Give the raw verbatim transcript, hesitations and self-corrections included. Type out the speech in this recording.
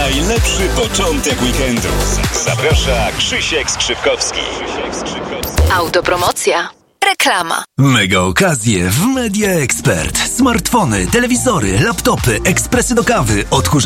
najlepszy początek weekendu. Zaprasza Krzysiek Skrzypkowski. Autopromocja. Reklama. Mega okazje w Media Expert. Smartfony, telewizory, laptopy, ekspresy do kawy, odkurzacze